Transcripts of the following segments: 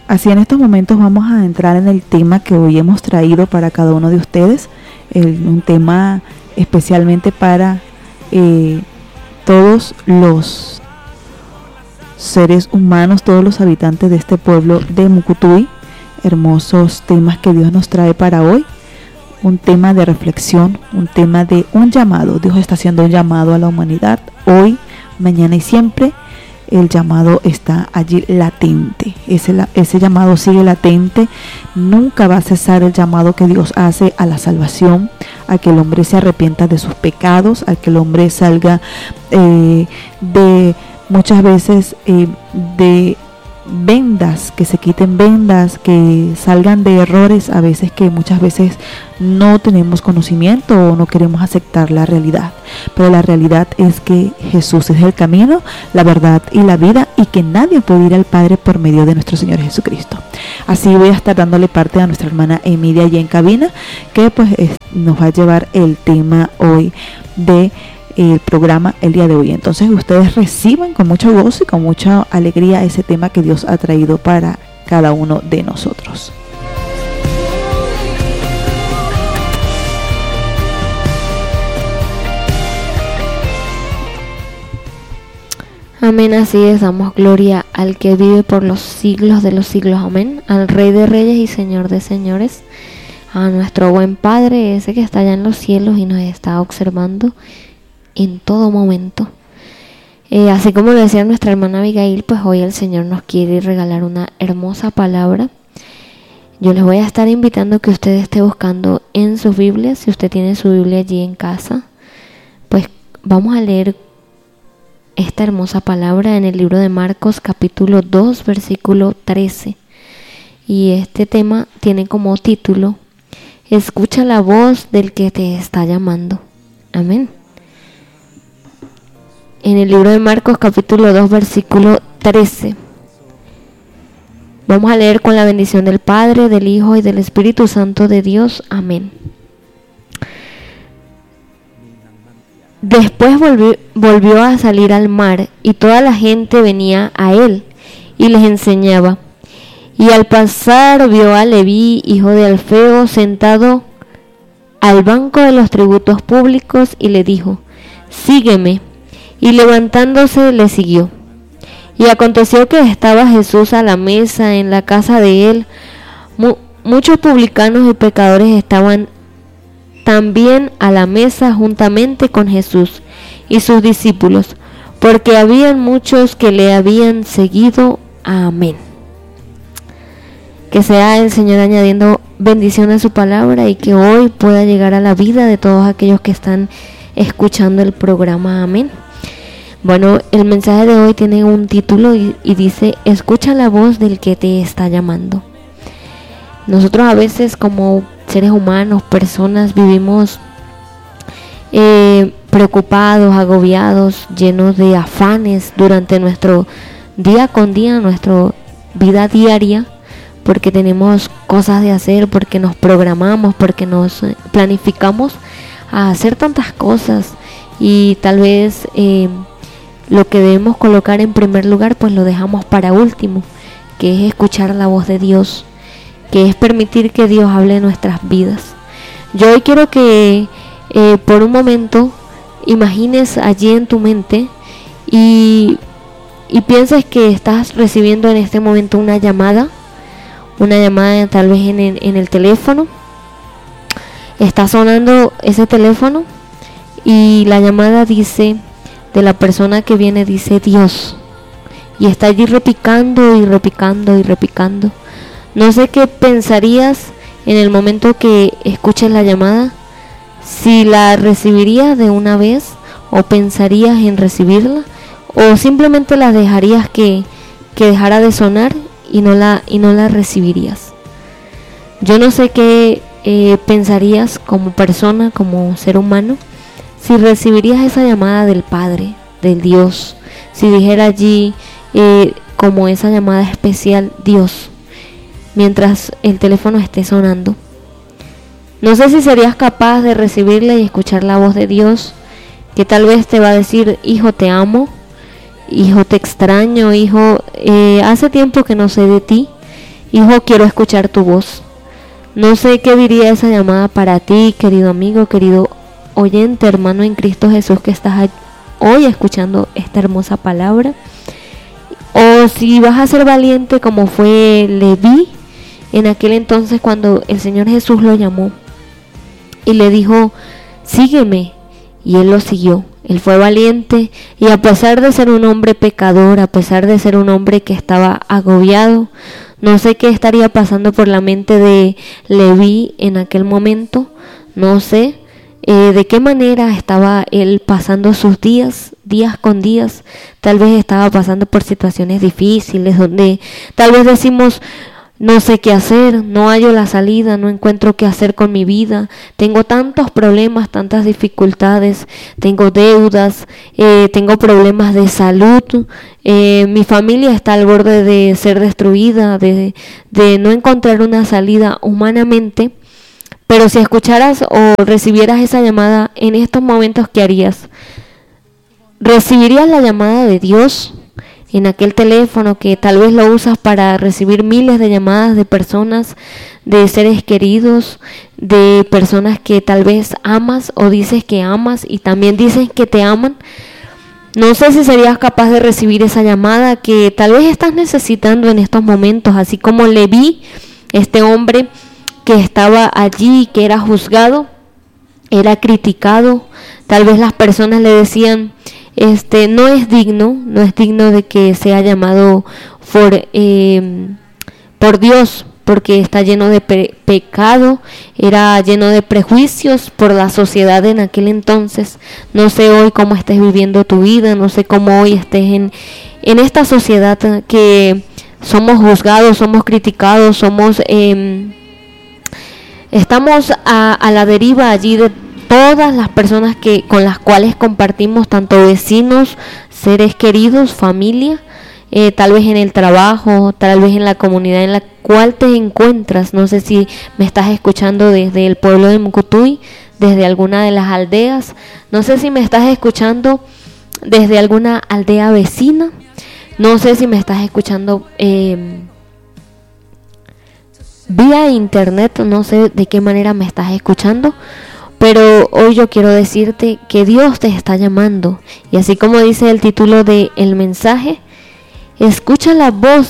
Así en estos momentos vamos a entrar en el tema que hoy hemos traído para cada uno de ustedes, un tema especialmente para todos los seres humanos, todos los habitantes de este pueblo de Mucutuy. Hermosos temas que Dios nos trae para hoy, un tema de reflexión, un tema de un llamado. Dios está haciendo un llamado a la humanidad hoy, mañana y siempre. El llamado está allí latente, ese llamado sigue latente, nunca va a cesar el llamado que Dios hace a la salvación, a que el hombre se arrepienta de sus pecados, a que el hombre salga de muchas veces de vendas, que se quiten vendas, que salgan de errores a veces que muchas veces no tenemos conocimiento o no queremos aceptar la realidad, pero la realidad es que Jesús es el camino, la verdad y la vida, y que nadie puede ir al Padre por medio de nuestro Señor Jesucristo. Así voy a estar dándole parte a nuestra hermana Emilia allí en cabina, que pues nos va a llevar el tema hoy de el programa el día de hoy. Entonces ustedes reciban con mucho gozo y con mucha alegría ese tema que Dios ha traído para cada uno de nosotros. Amén, así es, damos gloria al que vive por los siglos de los siglos, amén, al Rey de Reyes y Señor de Señores, a nuestro buen Padre, ese que está allá en los cielos y nos está observando en todo momento. Así como lo decía nuestra hermana Abigail, pues hoy el Señor nos quiere regalar una hermosa palabra. Yo les voy a estar invitando a que usted esté buscando en sus Biblias. Si usted tiene su Biblia allí en casa, pues vamos a leer esta hermosa palabra en el libro de Marcos capítulo 2 versículo 13. Y este tema tiene como título: escucha la voz del que te está llamando. Amén. En el libro de Marcos capítulo 2 versículo 13. Vamos a leer con la bendición del Padre, del Hijo y del Espíritu Santo de Dios. Amén. Después volvió a salir al mar, y toda la gente venía a él y les enseñaba. Y al pasar vio a Leví, hijo de Alfeo, sentado al banco de los tributos públicos, y le dijo: sígueme. Y levantándose le siguió. Y aconteció que estaba Jesús a la mesa en la casa de él. Muchos publicanos y pecadores estaban también a la mesa juntamente con Jesús y sus discípulos, porque habían muchos que le habían seguido. Amén. Que sea el Señor añadiendo bendición a su palabra, y que hoy pueda llegar a la vida de todos aquellos que están escuchando el programa. Amén. Bueno, el mensaje de hoy tiene un título y dice: escucha la voz del que te está llamando. Nosotros a veces, como seres humanos, personas, vivimos preocupados, agobiados, llenos de afanes durante nuestro día con día, nuestra vida diaria, porque tenemos cosas de hacer, porque nos programamos, porque nos planificamos a hacer tantas cosas, y tal vez lo que debemos colocar en primer lugar pues lo dejamos para último, que es escuchar la voz de Dios, que es permitir que Dios hable en nuestras vidas. Yo hoy quiero que por un momento imagines allí en tu mente y pienses que estás recibiendo en este momento una llamada tal vez en el teléfono. Está sonando ese teléfono y la llamada dice, de la persona que viene, dice Dios, y está allí repicando y repicando y repicando. No sé qué pensarías en el momento que escuches la llamada, si la recibirías de una vez o pensarías en recibirla, o simplemente la dejarías que dejara de sonar y no la recibirías. Yo no sé qué pensarías como persona, como ser humano, si recibirías esa llamada del Padre, del Dios, si dijera allí como esa llamada especial, Dios, mientras el teléfono esté sonando. No sé si serías capaz de recibirla y escuchar la voz de Dios, que tal vez te va a decir: hijo, te amo, hijo, te extraño, hijo, hace tiempo que no sé de ti, hijo, quiero escuchar tu voz. No sé qué diría esa llamada para ti, querido amigo, querido oyente, hermano en Cristo Jesús, que estás hoy escuchando esta hermosa palabra. O si vas a ser valiente como fue Leví en aquel entonces cuando el Señor Jesús lo llamó y le dijo, sígueme, y él lo siguió. Él fue valiente y a pesar de ser un hombre pecador, a pesar de ser un hombre que estaba agobiado, no sé qué estaría pasando por la mente de Leví en aquel momento, no sé de qué manera estaba él pasando sus días con días. Tal vez estaba pasando por situaciones difíciles donde tal vez decimos, no sé qué hacer, no hallo la salida, no encuentro qué hacer con mi vida, tengo tantos problemas, tantas dificultades, tengo deudas, tengo problemas de salud, mi familia está al borde de ser destruida, de no encontrar una salida humanamente. Pero si escucharas o recibieras esa llamada en estos momentos, ¿qué harías? ¿Recibirías la llamada de Dios en aquel teléfono que tal vez lo usas para recibir miles de llamadas de personas, de seres queridos, de personas que tal vez amas o dices que amas y también dices que te aman? No sé si serías capaz de recibir esa llamada que tal vez estás necesitando en estos momentos, así como Leví, este hombre que estaba allí, que era juzgado, era criticado, tal vez las personas le decían, no es digno de que sea llamado por Dios, porque está lleno de pecado, era lleno de prejuicios por la sociedad en aquel entonces. No sé hoy cómo estés viviendo tu vida, no sé cómo hoy estés en esta sociedad que somos juzgados, somos criticados, estamos a la deriva allí de todas las personas con las cuales compartimos, tanto vecinos, seres queridos, familia, tal vez en el trabajo, tal vez en la comunidad en la cual te encuentras. No sé si me estás escuchando desde el pueblo de Mucutuy, desde alguna de las aldeas, no sé si me estás escuchando desde alguna aldea vecina, no sé si me estás escuchando vía internet, no sé de qué manera me estás escuchando, pero hoy yo quiero decirte que Dios te está llamando, y así como dice el título del mensaje, escucha la voz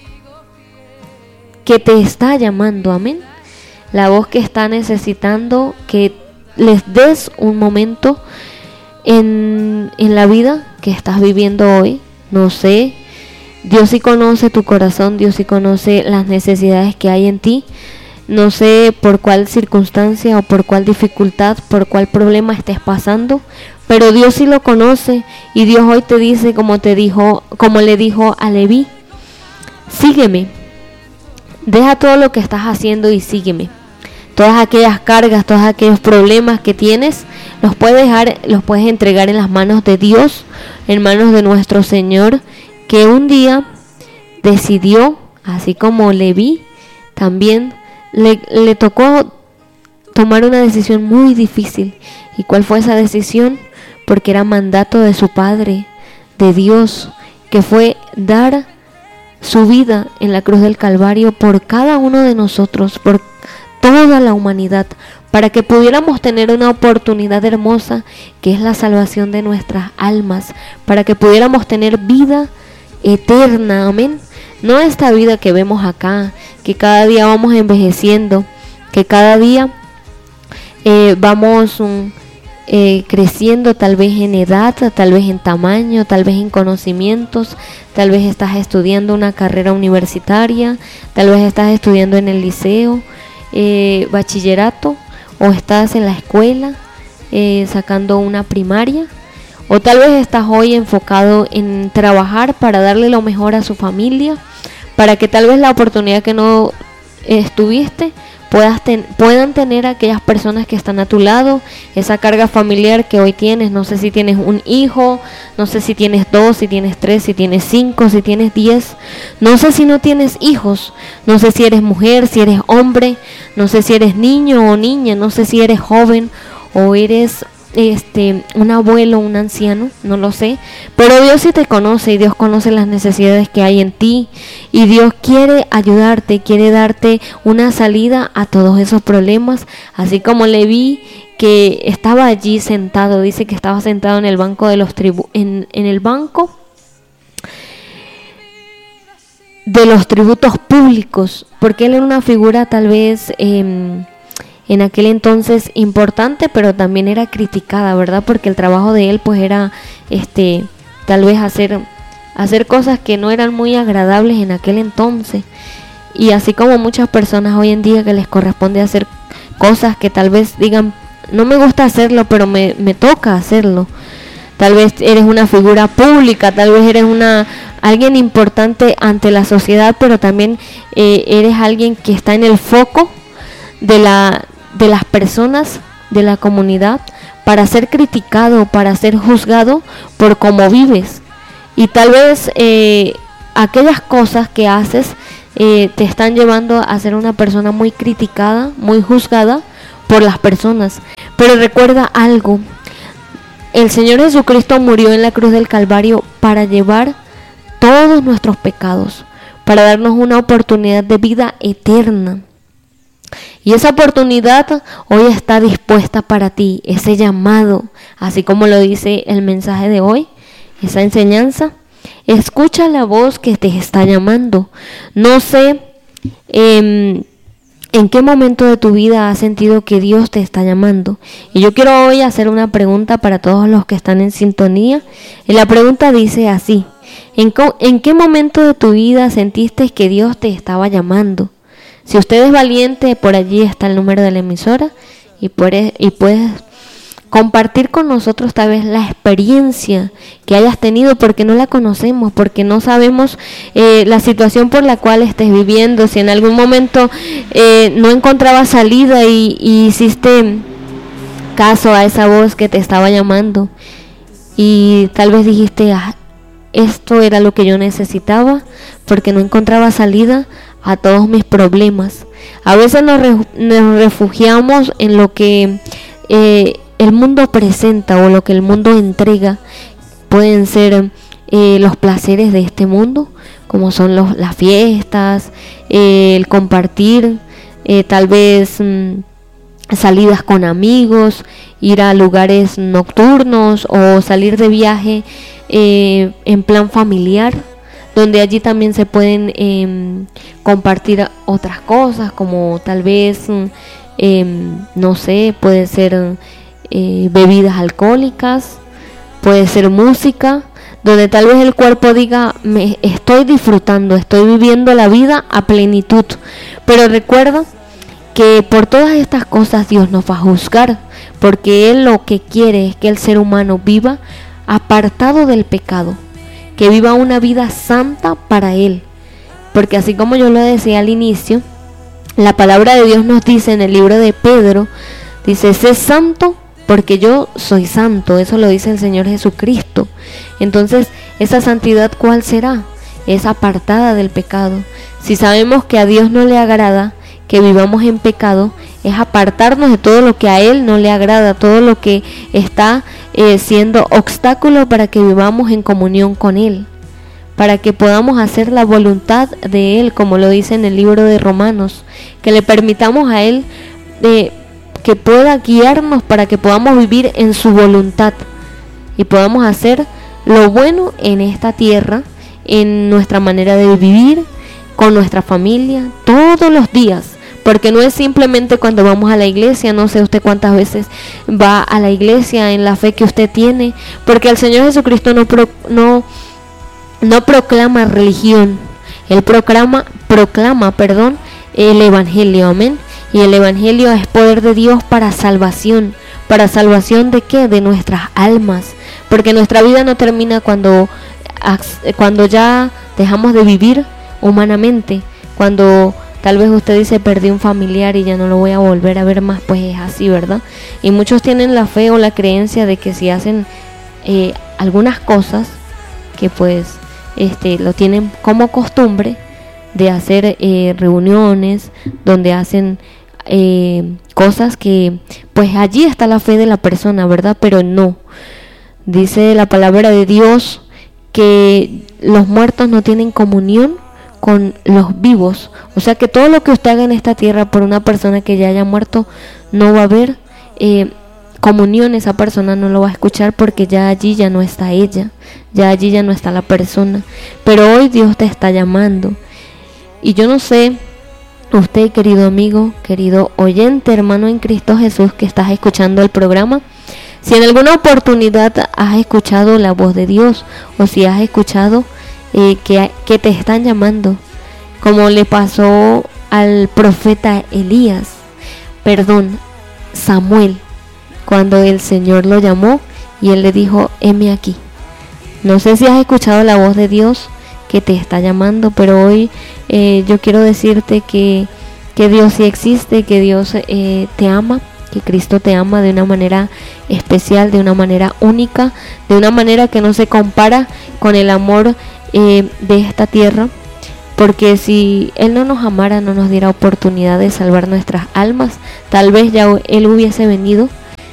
que te está llamando, amén, la voz que está necesitando que les des un momento en la vida que estás viviendo hoy. No sé, Dios sí conoce tu corazón, Dios sí conoce las necesidades que hay en ti. No sé por cuál circunstancia o por cuál dificultad, por cuál problema estés pasando, pero Dios sí lo conoce, y Dios hoy te dice, como le dijo a Leví, sígueme, deja todo lo que estás haciendo y sígueme. Todas aquellas cargas, todos aquellos problemas que tienes, los puedes entregar en las manos de Dios, en manos de nuestro Señor, que un día decidió, así como Leví, también le tocó tomar una decisión muy difícil. ¿Y cuál fue esa decisión? Porque era mandato de su Padre, de Dios, que fue dar su vida en la cruz del Calvario por cada uno de nosotros, por toda la humanidad, para que pudiéramos tener una oportunidad hermosa, que es la salvación de nuestras almas, para que pudiéramos tener vida eterna, amén. No esta vida que vemos acá, que cada día vamos envejeciendo, que cada día vamos creciendo, tal vez en edad, tal vez en tamaño, tal vez en conocimientos, tal vez estás estudiando una carrera universitaria, tal vez estás estudiando en el liceo, bachillerato, o estás en la escuela sacando una primaria, o tal vez estás hoy enfocado en trabajar para darle lo mejor a su familia, para que tal vez la oportunidad que no estuviste puedan tener aquellas personas que están a tu lado, esa carga familiar que hoy tienes. No sé si tienes un hijo, no sé si tienes 2, si tienes 3, si tienes 5, si tienes 10, no sé si no tienes hijos, no sé si eres mujer, si eres hombre, no sé si eres niño o niña, no sé si eres joven o eres un abuelo, un anciano, no lo sé, pero Dios sí te conoce y Dios conoce las necesidades que hay en ti y Dios quiere ayudarte, quiere darte una salida a todos esos problemas, así como Leví que estaba allí sentado, dice que estaba sentado en el banco de los en el banco de los tributos públicos, porque él era una figura tal vez en aquel entonces importante, pero también era criticada, ¿verdad? Porque el trabajo de él pues era tal vez hacer cosas que no eran muy agradables en aquel entonces. Y así como muchas personas hoy en día que les corresponde hacer cosas que tal vez digan, no me gusta hacerlo, pero me toca hacerlo. Tal vez eres una figura pública, tal vez eres alguien importante ante la sociedad, pero también eres alguien que está en el foco de las personas de la comunidad para ser criticado, para ser juzgado por cómo vives. Y tal vez aquellas cosas que haces te están llevando a ser una persona muy criticada, muy juzgada por las personas. Pero recuerda algo, el Señor Jesucristo murió en la cruz del Calvario para llevar todos nuestros pecados, para darnos una oportunidad de vida eterna. Y esa oportunidad hoy está dispuesta para ti, ese llamado, así como lo dice el mensaje de hoy, esa enseñanza. Escucha la voz que te está llamando. No sé en qué momento de tu vida has sentido que Dios te está llamando. Y yo quiero hoy hacer una pregunta para todos los que están en sintonía. Y la pregunta dice así: ¿en qué momento de tu vida sentiste que Dios te estaba llamando? Si usted es valiente, por allí está el número de la emisora y puedes compartir con nosotros tal vez la experiencia que hayas tenido, porque no la conocemos, porque no sabemos la situación por la cual estés viviendo. Si en algún momento no encontrabas salida y hiciste caso a esa voz que te estaba llamando y tal vez dijiste, esto era lo que yo necesitaba porque no encontraba salida a todos mis problemas. A veces nos refugiamos en lo que el mundo presenta o lo que el mundo entrega. Pueden ser los placeres de este mundo, como son las fiestas, el compartir, tal vez salidas con amigos, ir a lugares nocturnos o salir de viaje en plan familiar, donde allí también se pueden compartir otras cosas, como tal vez, no sé, puede ser bebidas alcohólicas, puede ser música, donde tal vez el cuerpo diga, me estoy disfrutando, estoy viviendo la vida a plenitud. Pero recuerda que por todas estas cosas Dios nos va a juzgar, porque Él lo que quiere es que el ser humano viva apartado del pecado, que viva una vida santa para Él. Porque así como yo lo decía al inicio, la palabra de Dios nos dice en el libro de Pedro, dice, sé santo porque yo soy santo. Eso lo dice el Señor Jesucristo. Entonces, esa santidad, ¿cuál será? Es apartada del pecado. Si sabemos que a Dios no le agrada que vivamos en pecado, es apartarnos de todo lo que a Él no le agrada, todo lo que está siendo obstáculo para que vivamos en comunión con Él, para que podamos hacer la voluntad de Él, como lo dice en el libro de Romanos, que le permitamos a Él que pueda guiarnos para que podamos vivir en su voluntad y podamos hacer lo bueno en esta tierra, en nuestra manera de vivir, con nuestra familia, todos los días. Porque no es simplemente cuando vamos a la iglesia, no sé usted cuántas veces va a la iglesia en la fe que usted tiene, porque el Señor Jesucristo no proclama religión, Él proclama, el Evangelio, amén. Y el Evangelio es poder de Dios para salvación. ¿Para salvación de qué? De nuestras almas. Porque nuestra vida no termina cuando ya dejamos de vivir humanamente. Cuando tal vez usted dice, perdí un familiar y ya no lo voy a volver a ver más, pues es así, ¿verdad? Y muchos tienen la fe o la creencia de que si hacen algunas cosas, que pues lo tienen como costumbre de hacer reuniones donde hacen cosas que pues allí está la fe de la persona, ¿verdad? Pero no. Dice la palabra de Dios que los muertos no tienen comunión con los vivos. O sea que todo lo que usted haga en esta tierra por una persona que ya haya muerto, no va a haber comunión. Esa persona no lo va a escuchar porque ya allí ya no está ella, ya allí ya no está la persona. Pero hoy Dios te está llamando. Y yo no sé, usted, querido amigo, querido oyente, hermano en Cristo Jesús, que estás escuchando el programa, si en alguna oportunidad has escuchado la voz de Dios, o si has escuchado que te están llamando, como le pasó al profeta Samuel, cuando el Señor lo llamó y él le dijo, heme aquí. No sé si has escuchado la voz de Dios que te está llamando, pero hoy yo quiero decirte que Dios sí existe, que Dios te ama, que Cristo te ama de una manera especial, de una manera única, de una manera que no se compara con el amor de esta tierra, porque si Él no nos amara, no nos diera oportunidad de salvar nuestras almas, tal vez ya Él hubiese venido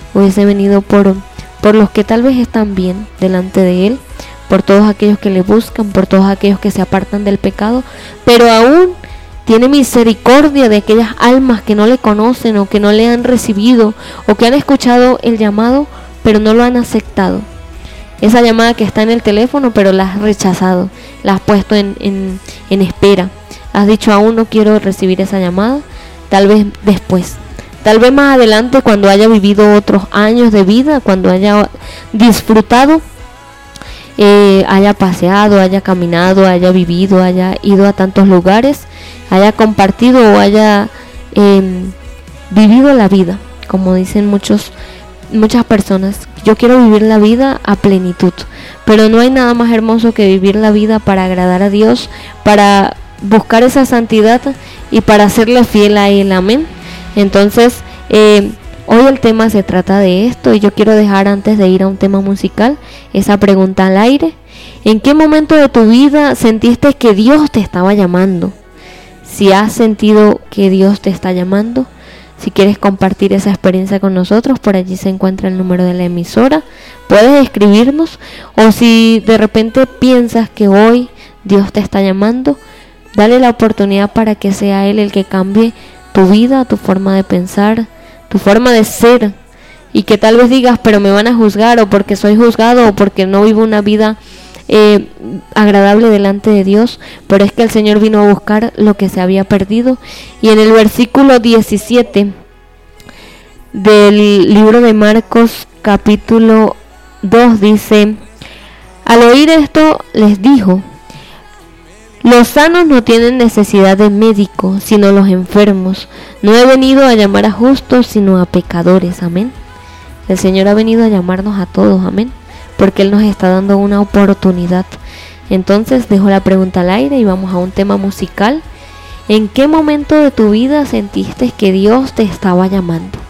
por los que tal vez están bien delante de Él, por todos aquellos que le buscan, por todos aquellos que se apartan del pecado, pero aún tiene misericordia de aquellas almas que no le conocen o que no le han recibido o que han escuchado el llamado pero no lo han aceptado. Esa llamada que está en el teléfono pero la has rechazado, la has puesto en espera. Has dicho, aún no quiero recibir esa llamada, tal vez después. Tal vez más adelante, cuando haya vivido otros años de vida, cuando haya disfrutado, haya paseado, haya caminado, haya vivido, haya ido a tantos lugares, haya compartido o haya vivido la vida, como dicen muchas personas. Yo quiero vivir la vida a plenitud, pero no hay nada más hermoso que vivir la vida para agradar a Dios, para buscar esa santidad y para serle fiel a Él. Amén. Entonces hoy el tema se trata de esto, y yo quiero dejar, antes de ir a un tema musical, esa pregunta al aire. ¿En qué momento de tu vida sentiste que Dios te estaba llamando? Si has sentido que Dios te está llamando, si quieres compartir esa experiencia con nosotros, por allí se encuentra el número de la emisora, puedes escribirnos. O si de repente piensas que hoy Dios te está llamando, dale la oportunidad para que sea Él el que cambie tu vida, tu forma de pensar, tu forma de ser, y que tal vez digas, pero me van a juzgar, o porque soy juzgado, o porque no vivo una vida agradable delante de Dios. Pero es que el Señor vino a buscar lo que se había perdido. Y en el versículo 17 del libro de Marcos capítulo 2 dice, al oír esto les dijo, los sanos no tienen necesidad de médico, sino los enfermos. No he venido a llamar a justos, sino a pecadores. Amén. El Señor ha venido a llamarnos a todos. Amén. Porque Él nos está dando una oportunidad. Entonces dejo la pregunta al aire y vamos a un tema musical. ¿En qué momento de tu vida sentiste que Dios te estaba llamando?